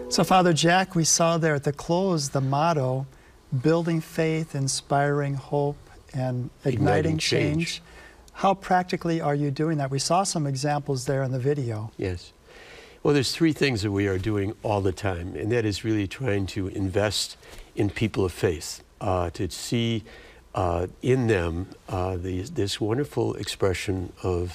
So, Father Jack, we saw there at the close the motto, building faith, inspiring hope, and igniting change. How practically are you doing that? We saw some examples there in the video. Yes. Well, there's three things that we are doing all the time, and that is really trying to invest in people of faith, to see in them this wonderful expression of